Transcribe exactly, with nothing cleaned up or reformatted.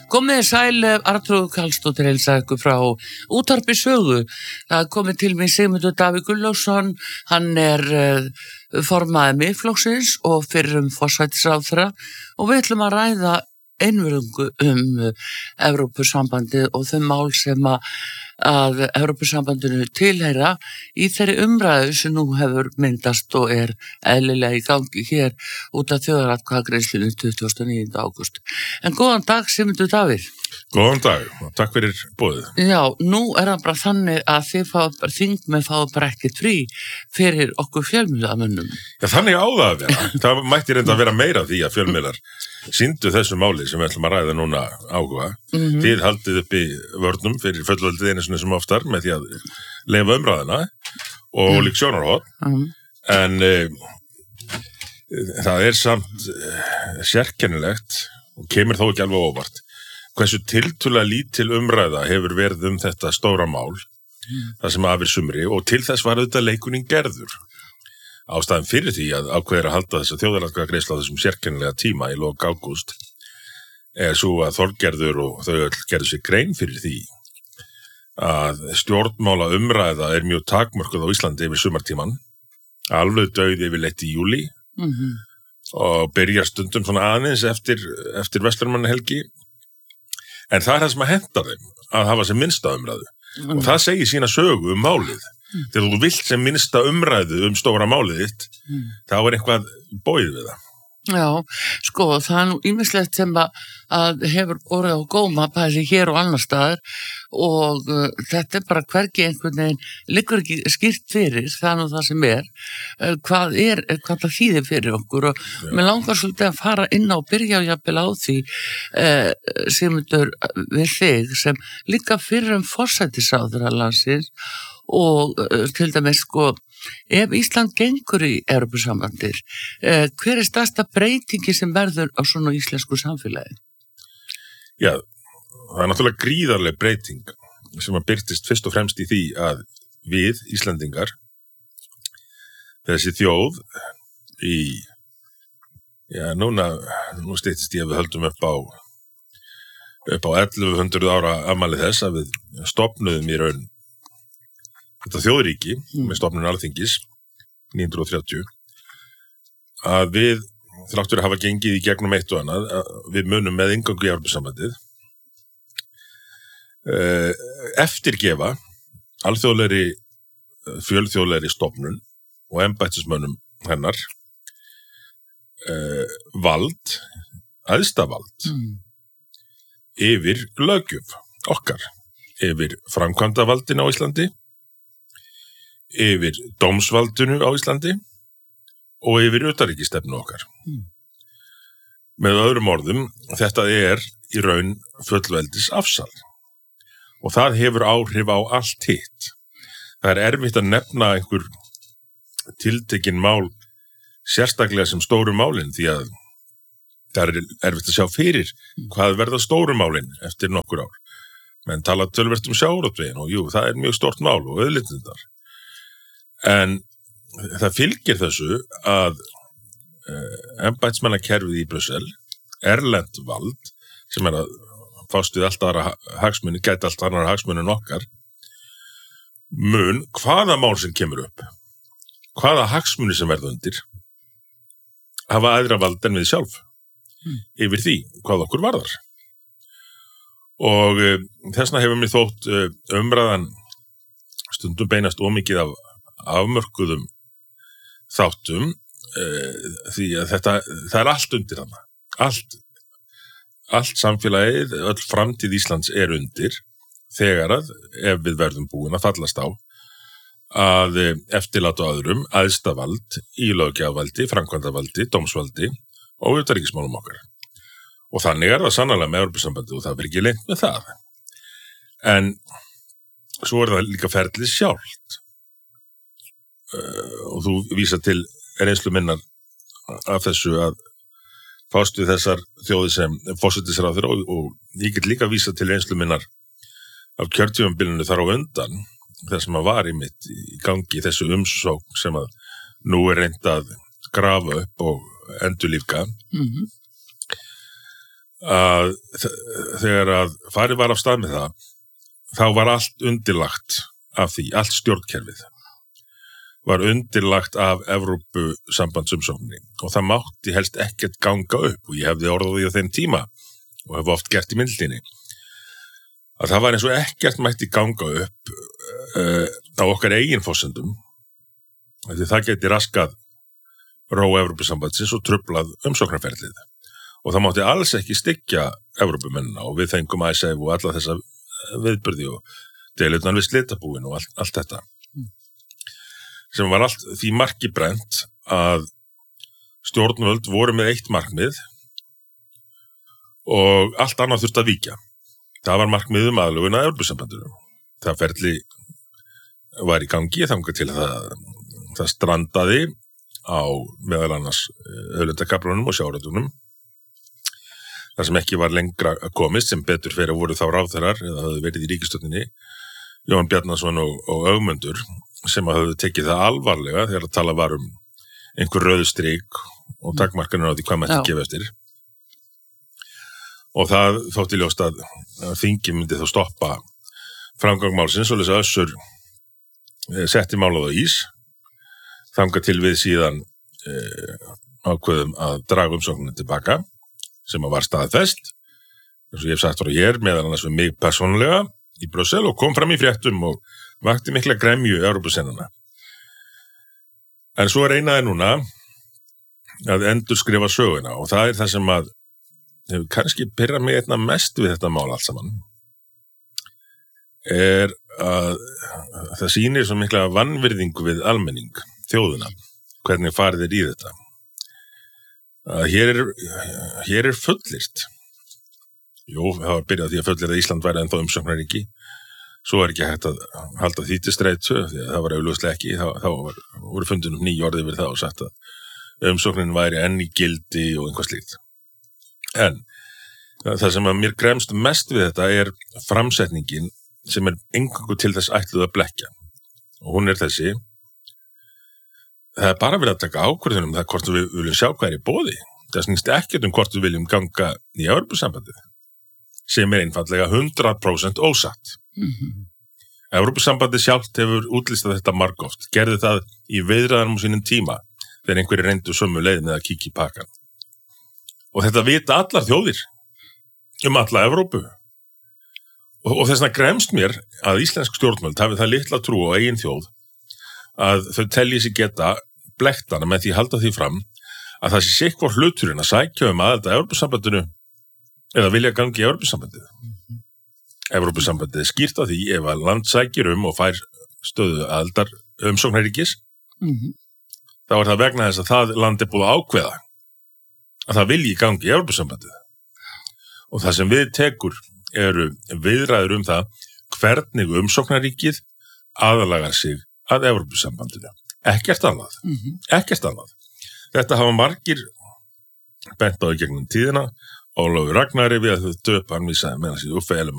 Komið sæl, Arnþrúður Karlsdóttir heilsar ykkur frá Útvarpi Sögu. Það er komið til mig Sigmundur Davíð Gunnlaugsson, hann er uh, formaður Miðflokksins og fyrrum forsætisráðherra og við ætlum að ræða einvörðungu um uh, Evrópusambandið og þau mál sem að að Evrópusambandinu tilheyra í þeirri umræðu sem nú hefur myndast og er eðlilega í gangi hér út af þjóðaratkvæðagreiðslunni tuttugasta og níunda ágúst. En góðan dag, Sigmundur Davíð. Góðan dag, takk fyrir boðið. Já, nú er það bara þannig að þið fáið bara þingmenn fáið bara ekkert frí fyrir okkur fjölmiðlamönnum. Já, þannig á það að vera. Það mætti reynda að vera meira því að fjölmiðlar sýndu þessu máli sem við ætlum að ræða núna áhuga. Mm-hmm. Þið haldið upp í vörnum fyrir fullveldið einu sinni sem oftar með því að leyfa umræðina og mm. líka sjónarhorn. Mm. En e, það er samt e, sérkennilegt og kemur þó ekki alveg óvart hversu tiltölulega lítil umræða hefur verið um þetta stóra mál, mm. það sem afir sumri, og til þess var auðvitað leikunin gerður. Ástæðan fyrir því að ákveður að halda þessa þjóðaratkvæðagreiðslu á þessum sérkennilega tíma í lok ágúst er svo að Þorgerður og þau öll gerðu sér grein fyrir því að stjórnmála umræða er mjög takmörkuð á Íslandi yfir sumartíman, alveg dauð yfirleitt í júlí mm-hmm. og byrjar stundum svona aðeins eftir, eftir Vesturmannahelgi. En það er það sem að henta þeim að hafa sem minnsta umræðu. Mm. Og það segir sína sögu um málið. Mm. Þegar þú vilt sem minnsta umræðu um stóra málið þitt, mm. þá er eitthvað bóið við það. Já, sko, það er nú ýmislegt sem að, að hefur orðið á góma bæði hér og annar staðar og uh, þetta er bara hvergi einhvern veginn, liggur ekki skýrt fyrir, það er nú það sem er, uh, hvað er, hvað það þýðir fyrir okkur og ja. Mér langar svolítið að fara inn á og byrja á jafnvel á því uh, Sigmundur við þig sem líka fyrir um forsætisráðherra landsins og uh, til dæmis sko ef Ísland gengur í Evrópusambandið, eh, hver er stærsta breytingi sem verður á svona íslensku samfélagi? Já, það er náttúrulega gríðarleg breyting sem að byrtist fyrst og fremst í því að við, Íslandingar, þessi þjóð í, já, núna, nú styttist ég að við höldum upp á, upp á ellefu hundruð ára afmæli þess að við stofnuðum í raun þetta þjóðríki mm. með stofnun Alþingis nítján hundruð þrjátíu að við þráttur að hafa gengið í gegnum eitt og annað við munum með inngöngu í Evrópusambandið eftirgefa alþjóðlegri fjölþjóðlegri stofnun og embættismönnum hennar vald æðsta vald mm. yfir löggjöf okkar yfir framkvæmdavaldinu á Íslandi yfir dómsvaldinu á Íslandi og yfir utanríkisstefnu okkar. Mm. Með öðrum orðum, þetta er í raun fullveldis afsal og það hefur áhrif á allt hitt. Það er erfitt að nefna einhver tiltekin mál sérstaklega sem stóru málin því að það er erfitt að sjá fyrir hvað verða stóru málin eftir nokkur ár. Menn tala töluvert um sjávarútveginn og jú, það er mjög stórt mál og auðlindindar. En það fylgir þessu að uh, embættismannakerfið í Brussel, erlent vald, sem er að fást við allt aðra hagsmuni, gæti allt aðra hagsmuni en okkar, mun hvaða mál sem kemur upp, hvaða hagsmuni sem verða undir, hafa aðra vald en við sjálf mm. yfir því hvað okkur varðar. Og uh, þessna hefur mér þótt uh, umræðan stundum beinast ómikið af afmörkuðum þáttum e, því að þetta, það er allt undir hana. Allt, allt samfélagið, öll framtíð Íslands er undir þegar að, ef við verðum búin að fallast á, að eftirláta öðrum æðsta vald í löggjafarvaldi, framkvæmdarvaldi, dómsvaldi og utanríkismálum okkar. Og þannig er það sannarlega með Evrópusambandið og það verður ekki leynt með það. En svo er það líka ferlið sjálft. Uh, og þú vísa til reynslu minnar af þessu að fást við þessar þjóði sem forsætisráðherra og, og ég get líka vísa til reynslu minnar af kjörtímabilinu þar á undan þess sem að var í mitt í gangi þessu umsókn sem að nú er reynt að grafa upp og endurlífga. Mm-hmm. að þegar að farið var af stað með það, þá var allt undirlagt af því, allt stjórnkerfið var undirlagt af Evrópusambandsumsókninni og það mátti helst ekkert ganga upp og ég hefði orðað því á þeim tíma og hef oft gert í myndinni að það var eins og ekkert mætti ganga upp uh, á okkar eigin forsendum því það geti raskað ró Evrópusambandsins og trublað umsóknarferlið og það mátti alls ekki styggja Evrópumennina og við fengum I S A F og alla þessa viðburði og deilurnar við slitabúin og allt, allt þetta sem var allt því marki brennt að stjórnvöld voru með eitt markmið og allt annað þurfti að víkja. Það var markmið um aðlögun að Evrópusambandinu. Það ferli var í gangi þangað til að það, það strandaði á meðal annars auðlindakaflunum og sjávarútveginum. Það sem ekki var lengra komist sem betur fyrir að voru þá ráðherrar eða hafði verið í ríkisstjórninni Jón Bjarnason og, og Ögmundur sem hafði tekið það alvarlega þegar að tala var um einhver rauð strik og takmarkanir á því hvað mætti gefa eftir. Og það þótti ljóst að þingi myndi þá stoppa framgang málsins og þess að Össur setti málið á ís þangað til við síðan e, ákveðum að draga umsóknina tilbaka sem að var staðfest eins og ég hef sagt frá hér meðal annars við mig persónulega í Brussel og kom fram í fréttum og vakti mikla gremju Evrópusennana. En svo er einaði núna að endur skrifa söguna og það er það sem að hefur kannski pirrað mig einna mest við þetta mál allt saman er að það sýnir svo mikla vanvirðingu við almenning, þjóðuna, hvernig farið er í þetta. Að hér er, hér er fullist. Jú, það var byrjað því að fullir að Ísland væri ennþá umsóknaríki. Svo er ekki hægt að halda því til streitu, því að það var augljóslega ekki. Þá, þá var, voru fundunum ný orðið við það og sagt að umsóknin væri enn í gildi og einhvað slíkt. En það sem að mér gremst mest við þetta er framsetningin sem er engangu til þess ætluð að blekkja. Og hún er þessi. Það er bara verið að taka ákvörðunum það hvort við viljum sjá hvað er í boði. Það snýst ekkert um hvort við viljum ganga í Evrópusambandið, sem er einfaldlega hundrað prósent ósatt. Mm-hmm. Evrópusambandið sjálft hefur útlistað þetta margoft, gerði það í viðræðanum á sínum tíma, þegar einhverjir reyndu sömu leið með að kíkja í pakkan. Og þetta vita allar þjóðir um alla Evrópu. Og, og þess vegna gremst mér að íslensk stjórnvöld hafi það litla trú á eigin þjóð að þau telji sig geta blektana með því halda því fram að það sé sitthvor hluturinn að sækja um aðelda Evrópusambandinu eða vilja gangi í Evrópusambandið. Mm-hmm. Evrópusambandið er skýrt á því ef að land sækir um og fær stöðu aðeldar umsóknaríkis, mm-hmm. þá er það vegna þess að það land er búið að ákveða að það vilji gangi í Evrópusambandið. Og það sem við tekur eru viðræður um það hvernig umsóknaríkið aðalagar sig að Evrópusambandinu. Ekkert annað. Mm-hmm. Ekkert annað. Þetta hafa margir bent á í gegnum tíðina. Ólafur Ragnari við að þau döp hann vísaði með hans í uppfælum